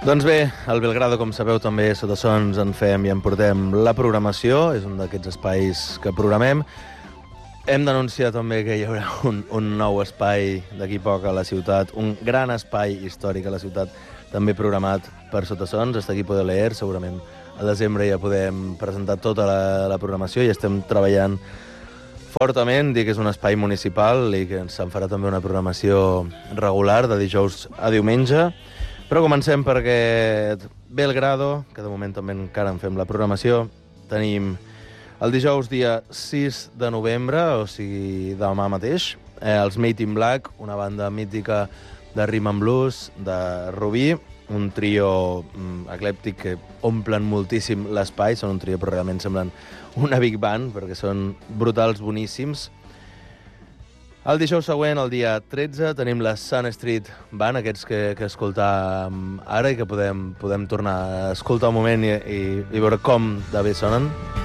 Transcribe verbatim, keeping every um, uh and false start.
Doncs bé, al Belgrado, com sabeu, també sota Sons en fem i en portem la programació. És un d'aquests espais que programem. Hem d'anunciar també que hi haurà un, un nou espai d'aquí poc a la ciutat, un gran espai històric a la ciutat, també programat per Sota Sons. Està aquí Poder Leer, segurament al desembre ja podem presentar tota la, la programació i estem treballant fortament. Dir que és un espai municipal i que se'n farà també una programació regular de dijous a diumenge. Però comencem perquè Belgrado, que de moment també encara en fem la programació, tenim el dijous dia sis de novembre, o sigui demà mateix, eh, els Made in Black, una banda mítica de rhythm and blues, de Rubí, un trio mm, eclèptic que omplen moltíssim l'espai, són un trio però realment semblen una big band perquè són brutals, boníssims. El dijous següent, el dia tretze, tenim la Sun Street Band, aquests que, que escoltàvem ara i que podem, podem tornar a escoltar un moment i, i, i veure com de bé sonen.